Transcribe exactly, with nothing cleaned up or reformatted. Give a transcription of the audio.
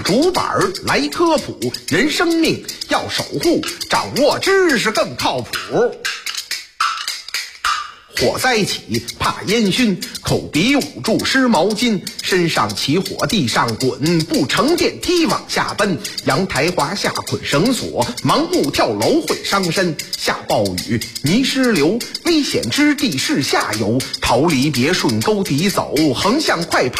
竹板来科普，人生命要守护，掌握知识更靠谱。火灾起怕烟熏，口鼻捂住湿毛巾，身上起火地上滚，不乘电梯往下奔，阳台滑下捆绳索，盲目跳楼会伤身。下暴雨泥石流，危险之地是下游，逃离别顺沟底走，横向快跑